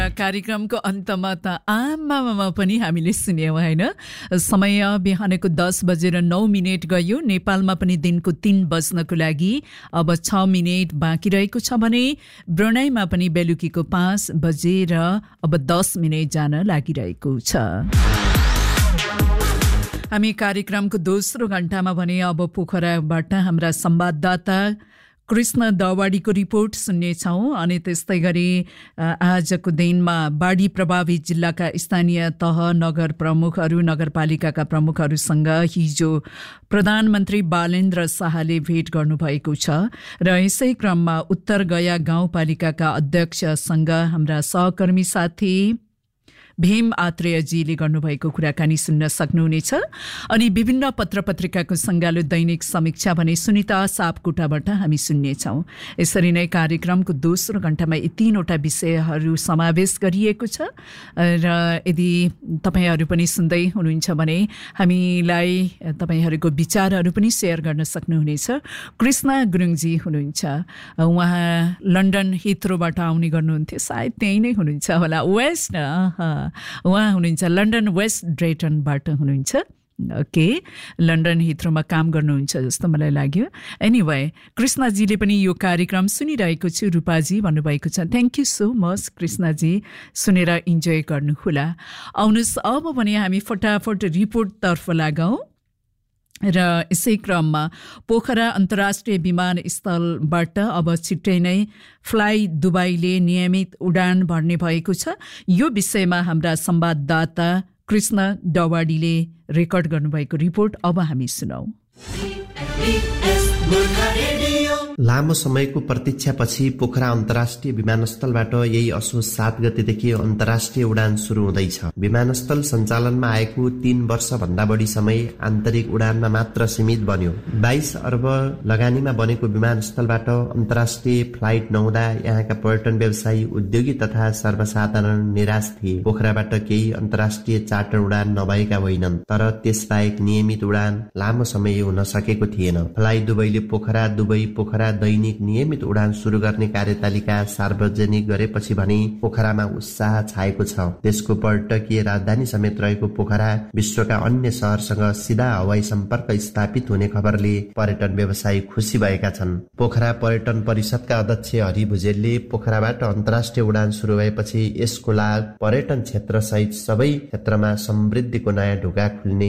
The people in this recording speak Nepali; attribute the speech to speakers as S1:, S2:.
S1: कार्यक्रमको अन्तमा त आमामा पनि हामीले सुन्यौं हैन। समय बिहानको 10:09 गयो। नेपालमा पनि दिनको 3 बज्नको लागि अब 6 मिनेट बाँकी रहेको छ भने ब्रुनाईमा पनि बेलुकीको 5 बजेर अब 10 मिनेट जान लागिरहेको छ। हामी कार्यक्रमको दोस्रो घण्टामा भने अब पोखराबाट हाम्रा संवाददाता कृष्ण दवाडीको रिपोर्ट सुन्नेछौँ। अनि त्यस्तै गरी आजको दिनमा बाढी प्रभावित जिल्लाका स्थानीय तह नगर प्रमुखहरू नगरपालिकाका प्रमुखहरूसँग हिजो प्रधानमन्त्री बालेन्द्र शाहले भेट गर्नुभएको छ र यसै क्रममा उत्तर गया गाउँपालिकाका अध्यक्षसँग हाम्रा सहकर्मी साथी भीम आत्रेयजीले गर्नुभएको कुराकानी सुन्न सक्नुहुनेछ। अनि विभिन्न पत्रपत्रिकाको सङ्गालो दैनिक समीक्षा भने सुनिता सापकोटाबाट हामी सुन्नेछौँ। यसरी नै कार्यक्रमको दोस्रो घण्टामा यी 3वटा विषयहरू समावेश गरिएको छ र यदि तपाईहरू पनि सुन्दै हुनुहुन्छ भने हामीलाई तपाईहरूको विचारहरू पनि सेयर गर्न सक्नुहुनेछ। कृष्ण गुरुङजी हुनुहुन्छ, उहाँ लन्डन हिथ्रोबाट आउने गर्नुहुन्थ्यो, सायद त्यही नै हुनुहुन्छ होला, वेस्ट उहाँ हुनुहुन्छ लन्डन वेस्ट ड्रेटनबाट हुनुहुन्छ। ओके, लन्डन हिथ्रोमा काम गर्नुहुन्छ जस्तो मलाई लाग्यो। एनिवे, कृष्णजीले पनि यो कार्यक्रम सुनिरहेको छु रूपाजी भन्नुभएको छ। Thank you so much Krishnaji, सुनेर इन्जोय गर्नुहोला। आउनुहोस् अब भने हामी फटाफट रिपोर्टतर्फ लागौँ र यसै क्रममा पोखरा अन्तर्राष्ट्रिय विमानस्थलबाट अब छिट्टै नै फ्लाइ दुबईले नियमित उडान भर्ने भएको छ। यो विषयमा हाम्रा संवाददाता कृष्ण दवाडीले रेकर्ड गर्नुभएको रिपोर्ट अब हामी सुनौ।
S2: लामो समयको प्रतीक्षापछि पोखरा अन्तर्राष्ट्रिय विमानस्थलबाट यही असोज 7 गतेदेखि अन्तर्राष्ट्रिय उडान सुरु हुँदैछ। विमानस्थल सञ्चालनमा आएको 3 वर्षभन्दा बढी समय आन्तरिक उडानमा मात्र सीमित बन्यो। 22 अर्ब लगानीमा बनेको विमानस्थलबाट अन्तर्राष्ट्रिय फ्लाइट नहुँदा यहाँका पर्यटन व्यवसायी, उद्योगी तथा सर्वसाधारण निराश थिए। पोखराबाट केही अन्तर्राष्ट्रिय चार्टर उडान नभएका होइनन्, तर त्यसबाहेक नियमित उडान लामो समय हुन सकेको थिएन। फ्लाइ दुबईले पोखरा दुबई पोखरा दैनिक नियमित उडान सुरु गर्ने कार्यतालिका सार्वजनिक गरेपछि भने पोखरामा उत्साह छाएको छ। देशको पर्यटकीय राजधानी समेत रहेको पोखरा विश्वका अन्य शहरसँग सिधा हवाई सम्पर्क स्थापित हुने खबरले पर्यटन व्यवसायी खुसी भएका छन्। पोखरा पर्यटन परिषदका अध्यक्ष हरि भुजेलले पोखराबाट अन्तर्राष्ट्रिय उडान सुरु भएपछि यसको लाभ पर्यटन क्षेत्र सहित सबै क्षेत्रमा समृद्धिको नयाँ ढोका खुल्ने